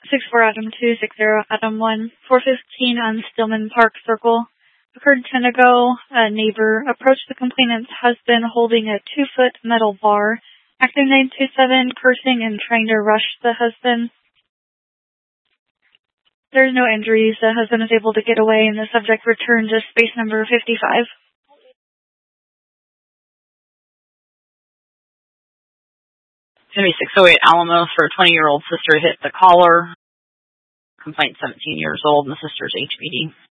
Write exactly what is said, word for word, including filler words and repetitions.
six four Adam two six zero Adam one, four fifteen on Stillman Park Circle. Occurred ten ago. A neighbor approached the complainant's husband holding a two-foot metal bar, acting nine two seven, cursing and trying to rush the husband. There's no injuries. The husband was able to get away, and the subject returned to space number fifty-five. Henry six oh eight Alamo for a twenty-year-old sister hit the collar. Complaint seventeen years old, and the sister's H B D.